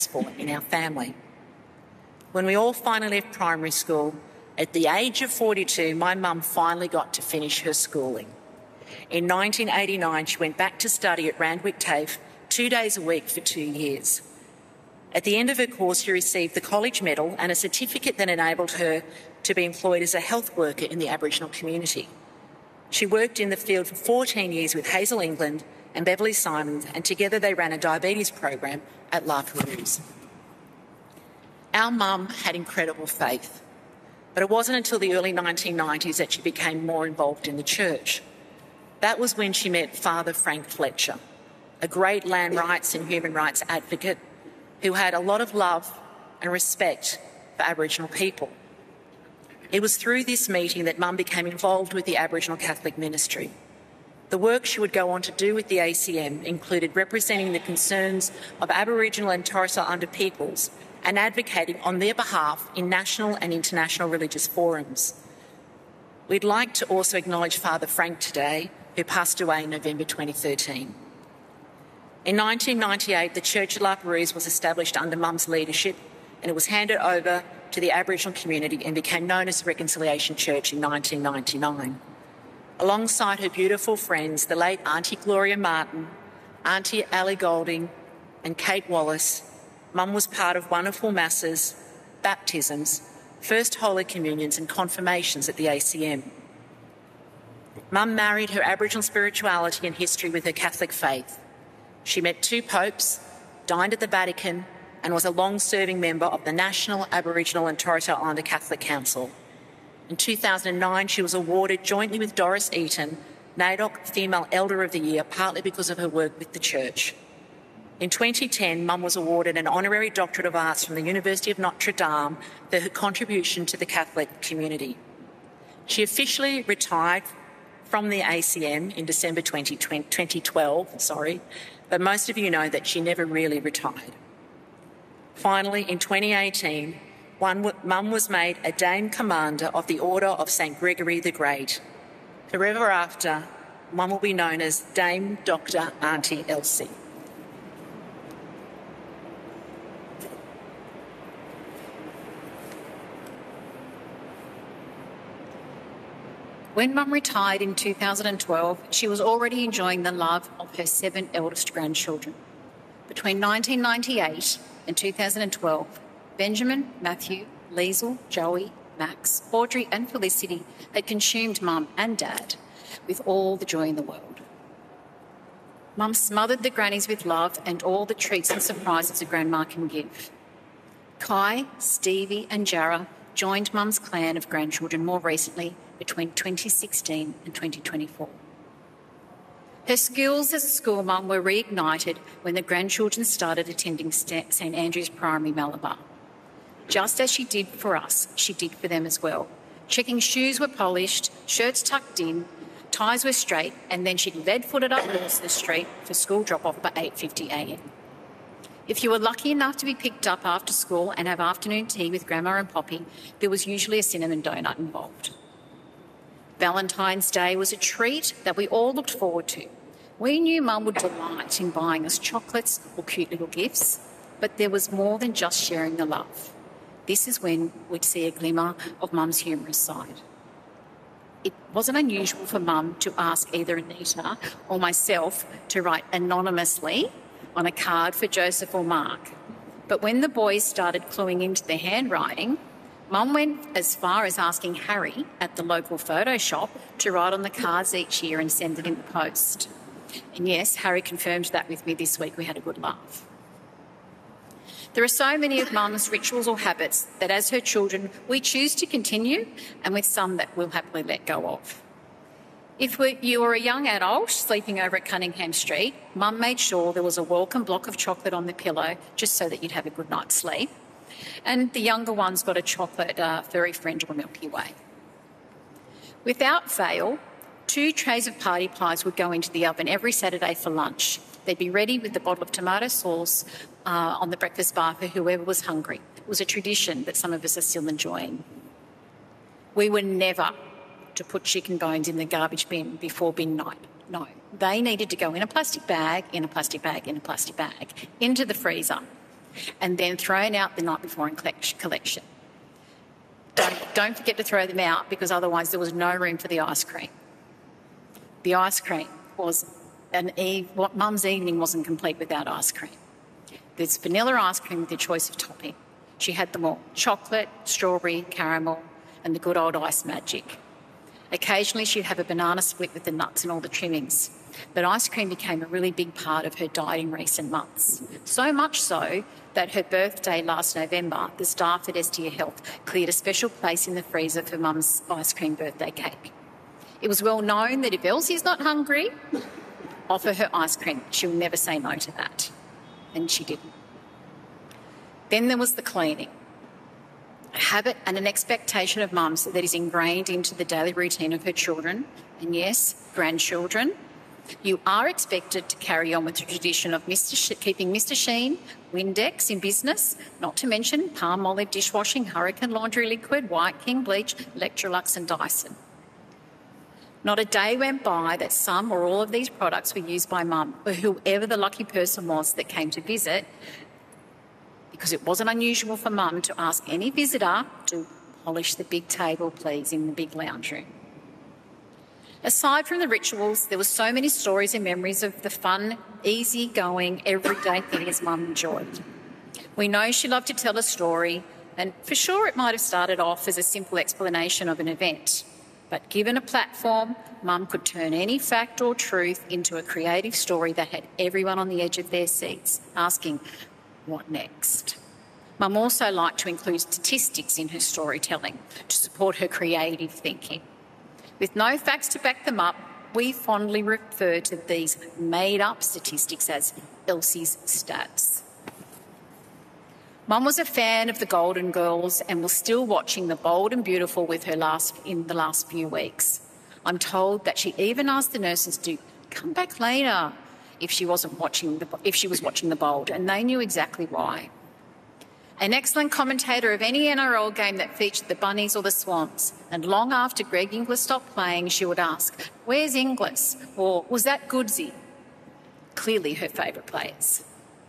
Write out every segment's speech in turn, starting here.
in our family. When we all finally left primary school, at the age of 42, my mum finally got to finish her schooling. In 1989, she went back to study at Randwick TAFE 2 days a week for 2 years. At the end of her course, she received the College Medal and a certificate that enabled her to be employed as a health worker in the Aboriginal community. She worked in the field for 14 years with Hazel England and Beverly Simons, and together they ran a diabetes program at La Perouse. Our mum had incredible faith, but it wasn't until the early 1990s that she became more involved in the church. That was when she met Father Frank Fletcher, a great land rights and human rights advocate who had a lot of love and respect for Aboriginal people. It was through this meeting that Mum became involved with the Aboriginal Catholic ministry. The work she would go on to do with the ACM included representing the concerns of Aboriginal and Torres Strait Islander peoples and advocating on their behalf in national and international religious forums. We'd like to also acknowledge Father Frank today, who passed away in November 2013. In 1998, the Church of La Perouse was established under Mum's leadership, and it was handed over to the Aboriginal community and became known as the Reconciliation Church in 1999. Alongside her beautiful friends, the late Auntie Gloria Martin, Auntie Ali Golding and Kate Wallace, Mum was part of wonderful masses, baptisms, First Holy Communions and confirmations at the ACM. Mum married her Aboriginal spirituality and history with her Catholic faith. She met 2 popes, dined at the Vatican, and was a long-serving member of the National Aboriginal and Torres Strait Islander Catholic Council. In 2009, she was awarded jointly with Doris Eaton, NAIDOC Female Elder of the Year, partly because of her work with the Church. In 2010, Mum was awarded an honorary Doctorate of Arts from the University of Notre Dame for her contribution to the Catholic community. She officially retired from the ACM in December 2012, but most of you know that she never really retired. Finally, in 2018, Mum was made a Dame Commander of the Order of St Gregory the Great. Forever after, Mum will be known as Dame Dr. Auntie Elsie. When Mum retired in 2012, she was already enjoying the love of her 7 eldest grandchildren. Between 1998 and 2012, Benjamin, Matthew, Liesl, Joey, Max, Audrey and Felicity had consumed Mum and Dad with all the joy in the world. Mum smothered the grannies with love and all the treats and surprises a grandma can give. Kai, Stevie and Jarrah joined Mum's clan of grandchildren more recently between 2016 and 2024. Her skills as a school mum were reignited when the grandchildren started attending St Andrew's Primary Malabar. Just as she did for us, she did for them as well. Checking shoes were polished, shirts tucked in, ties were straight, and then she'd lead-footed up Wilson Street for school drop-off by 8:50am. If you were lucky enough to be picked up after school and have afternoon tea with Grandma and Poppy, there was usually a cinnamon donut involved. Valentine's Day was a treat that we all looked forward to. We knew Mum would delight in buying us chocolates or cute little gifts, but there was more than just sharing the love. This is when we'd see a glimmer of Mum's humorous side. It wasn't unusual for Mum to ask either Anita or myself to write anonymously on a card for Joseph or Mark. But when the boys started cluing into their handwriting, Mum went as far as asking Harry at the local photo shop to write on the cards each year and send it in the post. And yes, Harry confirmed that with me this week. We had a good laugh. There are so many of Mum's rituals or habits that as her children we choose to continue, and with some that we'll happily let go of. If you were a young adult sleeping over at Cunningham Street, Mum made sure there was a welcome block of chocolate on the pillow just so that you'd have a good night's sleep. And the younger ones got a chocolate furry friend or a Milky Way. Without fail, 2 trays of party pies would go into the oven every Saturday for lunch. They'd be ready with the bottle of tomato sauce on the breakfast bar for whoever was hungry. It was a tradition that some of us are still enjoying. We were never to put chicken bones in the garbage bin before bin night. No, they needed to go in a plastic bag, in a plastic bag, in a plastic bag, into the freezer. and then thrown out the night before in collection. Don't forget to throw them out, because otherwise there was no room for the ice cream. The ice cream was Mum's evening wasn't complete without ice cream. There's vanilla ice cream with your choice of topping. She had them all: chocolate, strawberry, caramel, and the good old ice magic. Occasionally she'd have a banana split with the nuts and all the trimmings. But ice cream became a really big part of her diet in recent months. So much so that her birthday last November, the staff at Estia Health cleared a special place in the freezer for Mum's ice cream birthday cake. It was well known that if Elsie's not hungry, offer her ice cream. She'll never say no to that. And she didn't. Then there was the cleaning. A habit and an expectation of Mum's that is ingrained into the daily routine of her children, and yes, grandchildren. You are expected to carry on with the tradition of keeping Mr. Sheen, Windex in business, not to mention Palmolive dishwashing, Hurricane laundry liquid, White King bleach, Electrolux and Dyson. Not a day went by that some or all of these products were used by Mum, or whoever the lucky person was that came to visit, because it wasn't unusual for Mum to ask any visitor to polish the big table, please, in the big lounge room. Aside from the rituals, there were so many stories and memories of the fun, easy-going, everyday things Mum enjoyed. We know she loved to tell a story, and for sure it might have started off as a simple explanation of an event. But given a platform, Mum could turn any fact or truth into a creative story that had everyone on the edge of their seats, asking, what next? Mum also liked to include statistics in her storytelling to support her creative thinking. With no facts to back them up, we fondly refer to these made-up statistics as Elsie's stats. Mum was a fan of the Golden Girls and was still watching The Bold and Beautiful with her in the last few weeks. I'm told that she even asked the nurses to come back later if she was watching The Bold, and they knew exactly why. An excellent commentator of any NRL game that featured the Bunnies or the Swans, and long after Greg Inglis stopped playing, she would ask, "Where's Inglis?" or "Was that Goodsy?" Clearly her favourite players.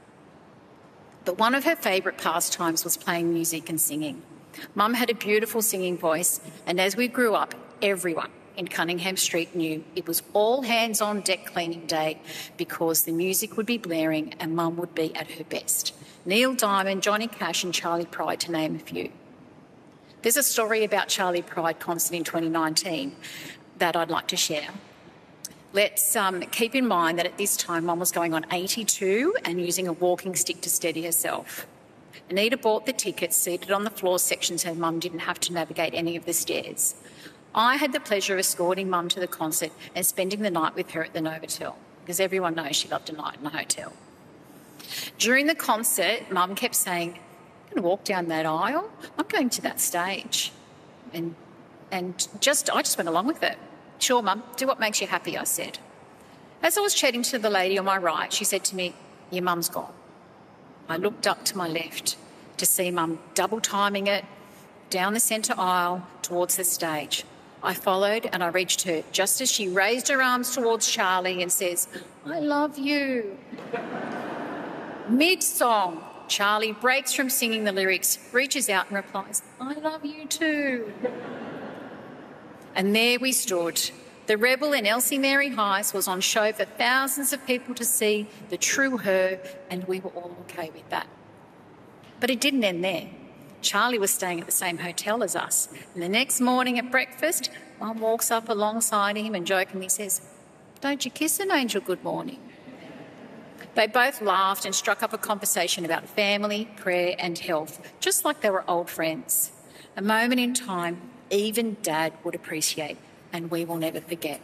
But one of her favourite pastimes was playing music and singing. Mum had a beautiful singing voice, and as we grew up, everyone in Cunningham Street knew it was all hands on deck cleaning day, because the music would be blaring and Mum would be at her best. Neil Diamond, Johnny Cash and Charlie Pride, to name a few. There's a story about Charlie Pride concert in 2019 that I'd like to share. Let's keep in mind that at this time Mum was going on 82 and using a walking stick to steady herself. Anita bought the tickets, seated on the floor section so Mum didn't have to navigate any of the stairs. I had the pleasure of escorting Mum to the concert and spending the night with her at the Novotel, because everyone knows she loved a night in a hotel. During the concert, Mum kept saying, "I'm going to walk down that aisle. I'm going to that stage." And I just went along with it. "Sure, Mum, do what makes you happy," I said. As I was chatting to the lady on my right, she said to me, "Your mum's gone." I looked up to my left to see Mum double timing it down the centre aisle towards the stage. I followed and I reached her just as she raised her arms towards Charlie and says, "I love you." Mid-song, Charlie breaks from singing the lyrics, reaches out and replies, "I love you too." And there we stood. The rebel in Elsie Mary Heights was on show for thousands of people to see, the true her, and we were all okay with that. But it didn't end there. Charlie was staying at the same hotel as us, and the next morning at breakfast, Mum walks up alongside him and jokingly says, "Don't you kiss an angel good morning?" They both laughed and struck up a conversation about family, prayer and health, just like they were old friends. A moment in time even Dad would appreciate, and we will never forget.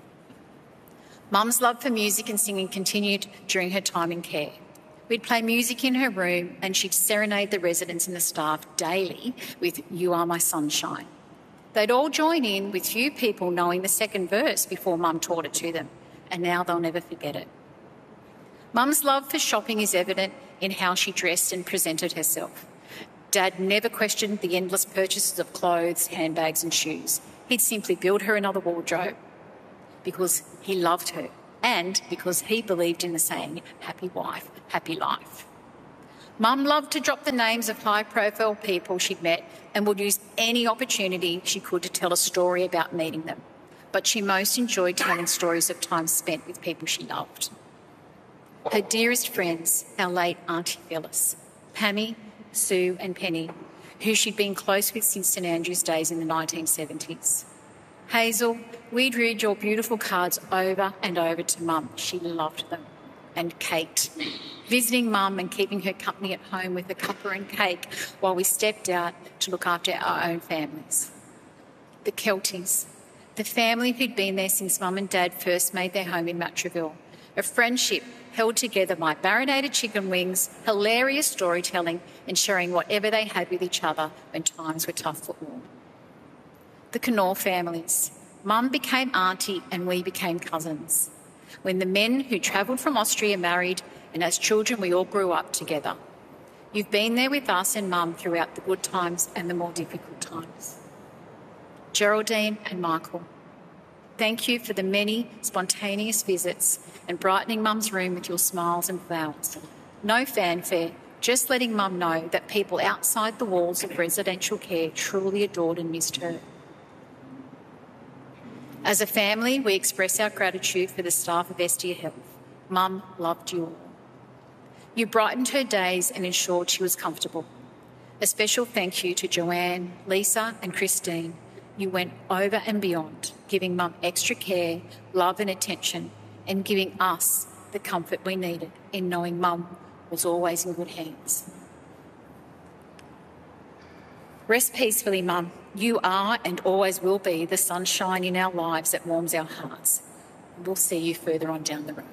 Mum's love for music and singing continued during her time in care. We'd play music in her room and she'd serenade the residents and the staff daily with "You Are My Sunshine." They'd all join in, with few people knowing the second verse before Mum taught it to them, and now they'll never forget it. Mum's love for shopping is evident in how she dressed and presented herself. Dad never questioned the endless purchases of clothes, handbags and shoes. He'd simply build her another wardrobe because he loved her and because he believed in the saying, "Happy wife, happy life." Mum loved to drop the names of high-profile people she'd met and would use any opportunity she could to tell a story about meeting them. But she most enjoyed telling stories of time spent with people she loved. Her dearest friends, our late Auntie Phyllis, Pammy, Sue and Penny, who she'd been close with since St Andrew's days in the 1970s. Hazel, we'd read your beautiful cards over and over to Mum. She loved them. And Kate, visiting Mum and keeping her company at home with a cuppa and cake while we stepped out to look after our own families. The Kelties, the family who'd been there since Mum and Dad first made their home in Matraville. A friendship held together by marinated chicken wings, hilarious storytelling and sharing whatever they had with each other when times were tough for all. The Knorr families. Mum became auntie and we became cousins. When the men who travelled from Austria married and as children we all grew up together. You've been there with us and Mum throughout the good times and the more difficult times. Geraldine and Michael, thank you for the many spontaneous visits and brightening Mum's room with your smiles and flowers. No fanfare, just letting Mum know that people outside the walls of residential care truly adored and missed her. As a family, we express our gratitude for the staff of Estia Health. Mum loved you all. You brightened her days and ensured she was comfortable. A special thank you to Joanne, Lisa and Christine. You went over and beyond, giving Mum extra care, love and attention, and giving us the comfort we needed in knowing Mum was always in good hands. Rest peacefully, Mum. You are and always will be the sunshine in our lives that warms our hearts. We'll see you further on down the road.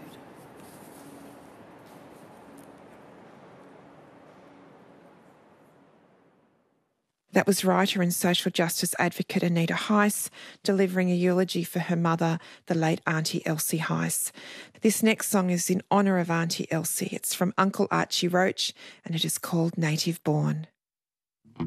That was writer and social justice advocate Anita Heiss delivering a eulogy for her mother, the late Auntie Elsie Heiss. This next song is in honour of Auntie Elsie. It's from Uncle Archie Roach and it is called Native Born.